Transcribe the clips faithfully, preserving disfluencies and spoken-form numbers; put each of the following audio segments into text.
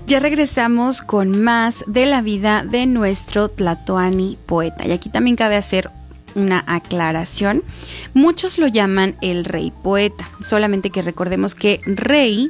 Ya regresamos con más de la vida de nuestro Tlatoani poeta. Y aquí también cabe hacer una aclaración. Muchos lo llaman el rey poeta, solamente que recordemos que rey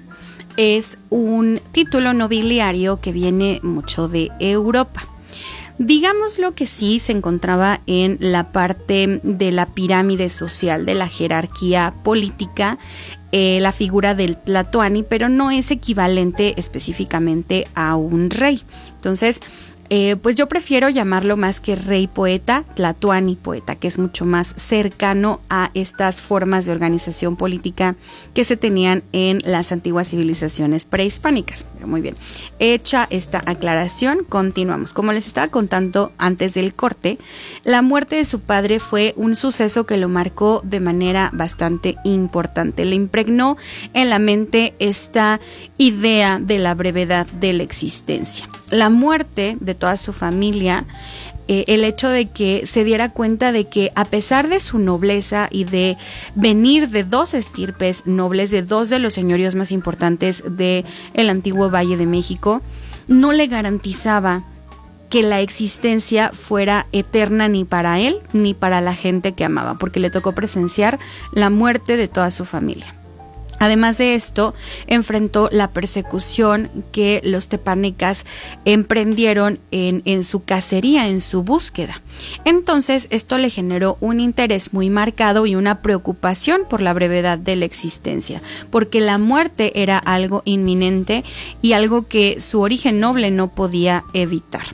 es un título nobiliario que viene mucho de Europa. Digámoslo que sí se encontraba en la parte de la pirámide social, de la jerarquía política, eh, la figura del Tlatoani, pero no es equivalente específicamente a un rey. Entonces, eh, pues yo prefiero llamarlo más que rey poeta, Tlatoani poeta, que es mucho más cercano a estas formas de organización política que se tenían en las antiguas civilizaciones prehispánicas. Pero muy bien, hecha esta aclaración, continuamos. Como les estaba contando antes del corte, la muerte de su padre fue un suceso que lo marcó de manera bastante importante. Le impregnó en la mente esta idea de la brevedad de la existencia. La muerte de toda su familia, eh, el hecho de que se diera cuenta de que a pesar de su nobleza y de venir de dos estirpes nobles, de dos de los señoríos más importantes del antiguo Valle de México, no le garantizaba que la existencia fuera eterna ni para él ni para la gente que amaba, porque le tocó presenciar la muerte de toda su familia. Además de esto, enfrentó la persecución que los tepanecas emprendieron en, en su cacería, en su búsqueda. Entonces, esto le generó un interés muy marcado y una preocupación por la brevedad de la existencia, porque la muerte era algo inminente y algo que su origen noble no podía evitar.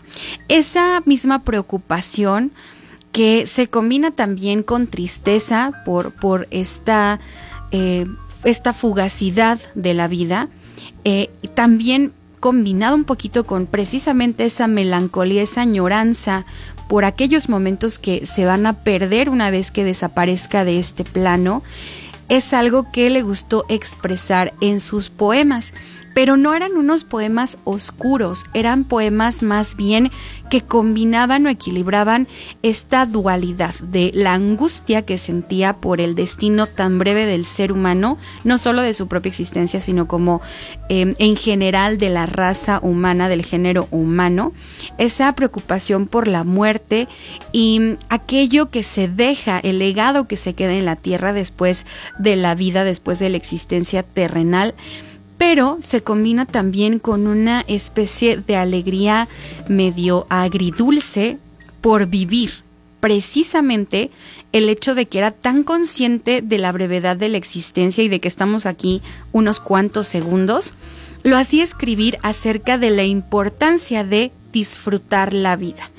Esa misma preocupación, que se combina también con tristeza por, por esta... Eh, esta fugacidad de la vida, eh, también combinado un poquito con precisamente esa melancolía, esa añoranza por aquellos momentos que se van a perder una vez que desaparezca de este plano, es algo que le gustó expresar en sus poemas. Pero no eran unos poemas oscuros, eran poemas más bien que combinaban o equilibraban esta dualidad de la angustia que sentía por el destino tan breve del ser humano, no solo de su propia existencia, sino como eh, en general de la raza humana, del género humano, esa preocupación por la muerte y aquello que se deja, el legado que se queda en la tierra después de la vida, después de la existencia terrenal. Pero se combina también con una especie de alegría medio agridulce por vivir. Precisamente el hecho de que era tan consciente de la brevedad de la existencia y de que estamos aquí unos cuantos segundos, lo hacía escribir acerca de la importancia de disfrutar la vida.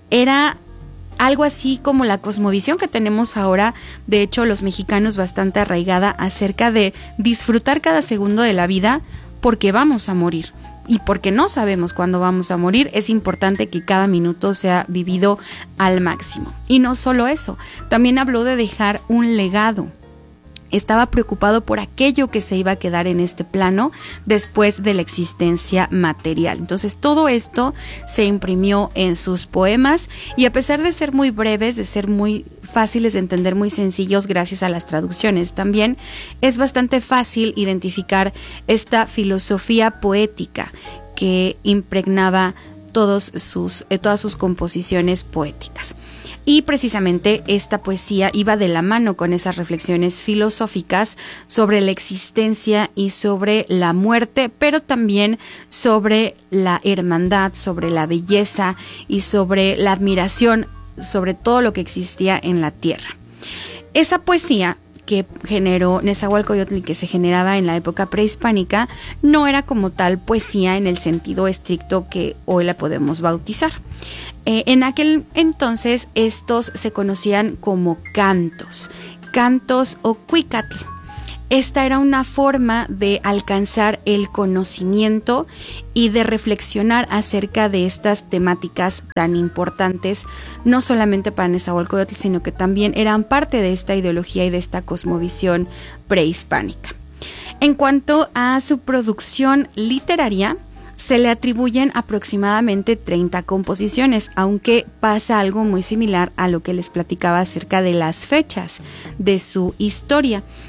Era algo así como la cosmovisión que tenemos ahora, de hecho los mexicanos, bastante arraigada acerca de disfrutar cada segundo de la vida porque vamos a morir. Y porque no sabemos cuándo vamos a morir, es importante que cada minuto sea vivido al máximo. Y no solo eso, también habló de dejar un legado. Estaba preocupado por aquello que se iba a quedar en este plano después de la existencia material. Entonces todo esto se imprimió en sus poemas y a pesar de ser muy breves, de ser muy fáciles de entender, muy sencillos gracias a las traducciones, también es bastante fácil identificar esta filosofía poética que impregnaba todos sus, eh, todas sus composiciones poéticas. Y precisamente esta poesía iba de la mano con esas reflexiones filosóficas sobre la existencia y sobre la muerte, pero también sobre la hermandad, sobre la belleza y sobre la admiración, sobre todo lo que existía en la tierra. Esa poesía que generó Nezahualcóyotl y que se generaba en la época prehispánica no era como tal poesía en el sentido estricto que hoy la podemos bautizar. Eh, en aquel entonces estos se conocían como cantos, cantos o cuicatl. Esta era una forma de alcanzar el conocimiento y de reflexionar acerca de estas temáticas tan importantes, no solamente para Nezahualcóyotl, sino que también eran parte de esta ideología y de esta cosmovisión prehispánica. En cuanto a su producción literaria, se le atribuyen aproximadamente treinta composiciones, aunque pasa algo muy similar a lo que les platicaba acerca de las fechas de su historia.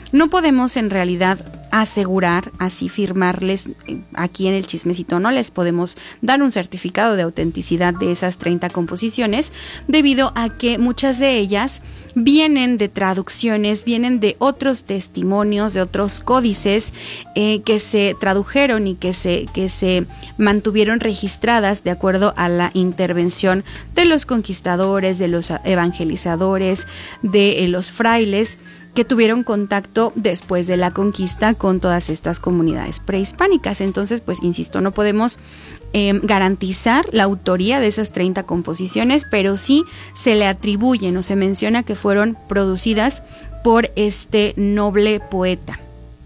No podemos en realidad asegurar, así firmarles aquí en el chismecito, no les podemos dar un certificado de autenticidad de esas treinta composiciones, debido a que muchas de ellas vienen de traducciones, vienen de otros testimonios, de otros códices eh, que se tradujeron y que se, que se mantuvieron registradas de acuerdo a la intervención de los conquistadores, de los evangelizadores, de eh, los frailes, que tuvieron contacto después de la conquista con todas estas comunidades prehispánicas. Entonces, pues insisto, no podemos eh, garantizar la autoría de esas treinta composiciones, pero sí se le atribuyen o se menciona que fueron producidas por este noble poeta.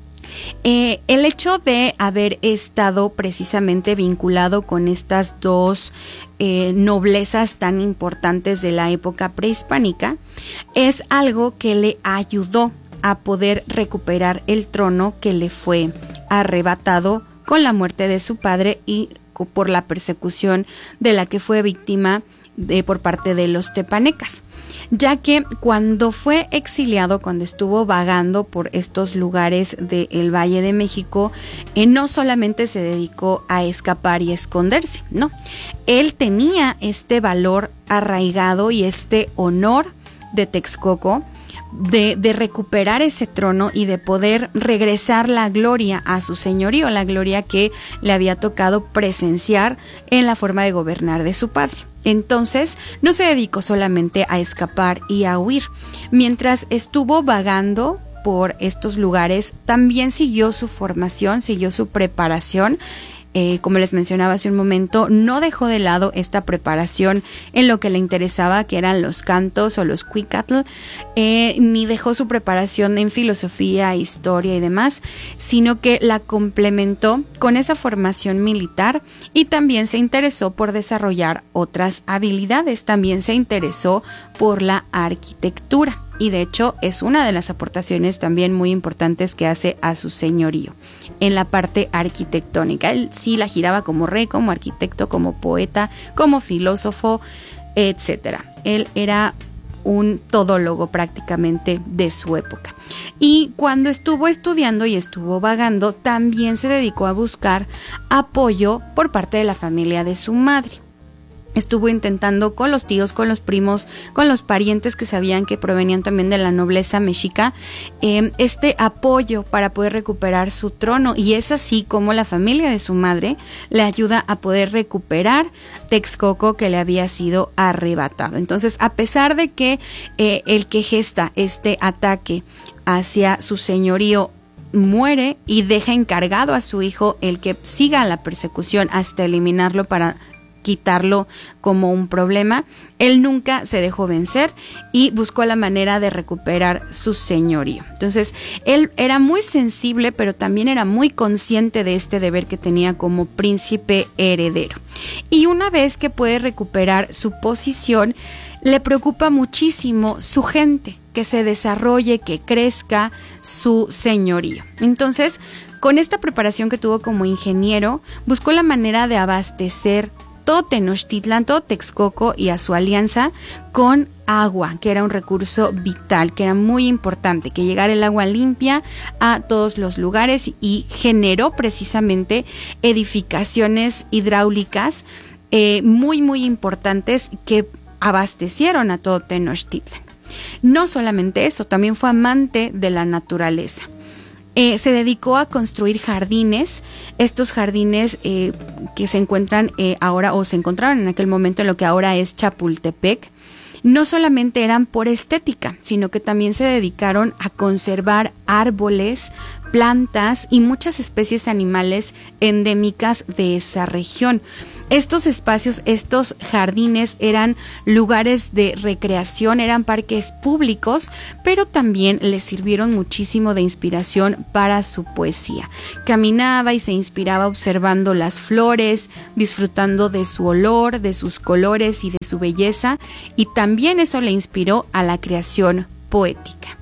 Eh, el hecho de haber estado precisamente vinculado con estas dos eh, noblezas tan importantes de la época prehispánica es algo que le ayudó a poder recuperar el trono que le fue arrebatado con la muerte de su padre y por la persecución de la que fue víctima de, por parte de los tepanecas, ya que cuando fue exiliado, cuando estuvo vagando por estos lugares del Valle de México, eh, no solamente se dedicó a escapar y esconderse, no, él tenía este valor arraigado y este honor de Texcoco, De, de recuperar ese trono y de poder regresar la gloria a su señorío, la gloria que le había tocado presenciar en la forma de gobernar de su padre. Entonces, no se dedicó solamente a escapar y a huir. Mientras estuvo vagando por estos lugares, también siguió su formación, siguió su preparación. Eh, como les mencionaba hace un momento, no dejó de lado esta preparación en lo que le interesaba, que eran los cantos o los cuicatl, eh, ni dejó su preparación en filosofía, historia y demás, sino que la complementó con esa formación militar y también se interesó por desarrollar otras habilidades, también se interesó por la arquitectura. Y de hecho es una de las aportaciones también muy importantes que hace a su señorío en la parte arquitectónica. Él sí la giraba como rey, como arquitecto, como poeta, como filósofo, etcétera. Él era un todólogo prácticamente de su época. Y cuando estuvo estudiando y estuvo vagando, también se dedicó a buscar apoyo por parte de la familia de su madre. Estuvo intentando con los tíos, con los primos, con los parientes que sabían que provenían también de la nobleza mexica, eh, este apoyo para poder recuperar su trono, y es así como la familia de su madre le ayuda a poder recuperar Texcoco que le había sido arrebatado. Entonces, a pesar de que eh, el que gesta este ataque hacia su señorío muere y deja encargado a su hijo el que siga la persecución hasta eliminarlo para quitarlo como un problema, él nunca se dejó vencer y buscó la manera de recuperar su señorío. Entonces, él era muy sensible, pero también era muy consciente de este deber que tenía como príncipe heredero. Y una vez que puede recuperar su posición, le preocupa muchísimo su gente, que se desarrolle, que crezca su señorío. Entonces, con esta preparación que tuvo como ingeniero, buscó la manera de abastecer todo Tenochtitlan, todo Texcoco y a su alianza con agua, que era un recurso vital, que era muy importante, que llegara el agua limpia a todos los lugares, y generó precisamente edificaciones hidráulicas eh, muy muy importantes que abastecieron a todo Tenochtitlan. No solamente eso, también fue amante de la naturaleza. Eh, se dedicó a construir jardines, estos jardines eh, que se encuentran eh, ahora, o se encontraron en aquel momento en lo que ahora es Chapultepec, no solamente eran por estética, sino que también se dedicaron a conservar árboles, plantas y muchas especies animales endémicas de esa región. Estos espacios, estos jardines eran lugares de recreación, eran parques públicos, pero también les sirvieron muchísimo de inspiración para su poesía. Caminaba y se inspiraba observando las flores, disfrutando de su olor, de sus colores y de su belleza, y también eso le inspiró a la creación poética.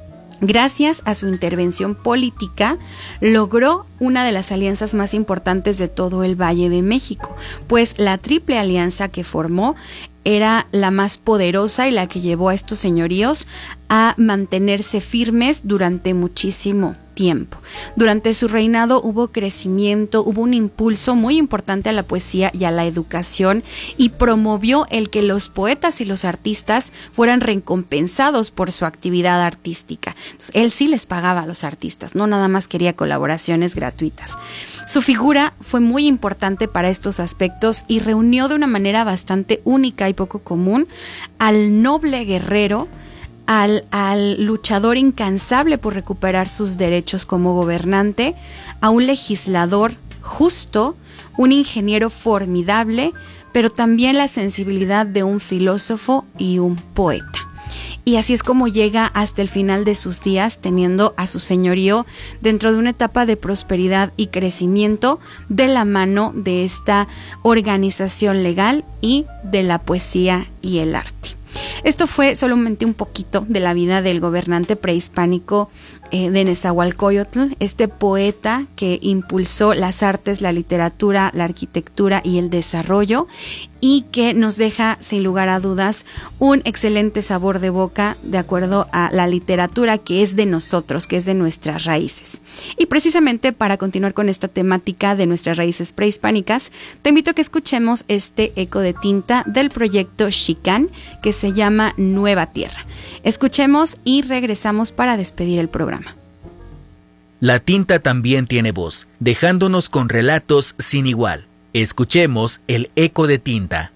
Gracias a su intervención política, logró una de las alianzas más importantes de todo el Valle de México, pues la triple alianza que formó era la más poderosa y la que llevó a estos señoríos a mantenerse firmes durante muchísimo tiempo. Durante su reinado hubo crecimiento, hubo un impulso muy importante a la poesía y a la educación, y promovió el que los poetas y los artistas fueran recompensados por su actividad artística. Entonces, él sí les pagaba a los artistas, no nada más quería colaboraciones gratuitas. Su figura fue muy importante para estos aspectos y reunió de una manera bastante única y poco común al noble guerrero, Al, al luchador incansable por recuperar sus derechos como gobernante, a un legislador justo, un ingeniero formidable, pero también la sensibilidad de un filósofo y un poeta. Y así es como llega hasta el final de sus días, teniendo a su señorío dentro de una etapa de prosperidad y crecimiento de la mano de esta organización legal y de la poesía y el arte. Esto fue solamente un poquito de la vida del gobernante prehispánico eh, de Nezahualcóyotl, este poeta que impulsó las artes, la literatura, la arquitectura y el desarrollo, y que nos deja sin lugar a dudas un excelente sabor de boca de acuerdo a la literatura que es de nosotros, que es de nuestras raíces. Y precisamente para continuar con esta temática de nuestras raíces prehispánicas, te invito a que escuchemos este eco de tinta del proyecto Xicán, que se llama Nueva Tierra. Escuchemos y regresamos para despedir el programa. La tinta también tiene voz, dejándonos con relatos sin igual. Escuchemos el eco de tinta.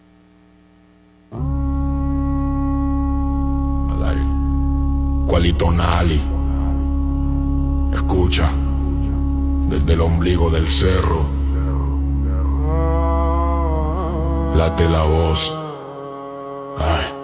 Cualitonali. Escucha, desde el ombligo del cerro late la voz. Ay.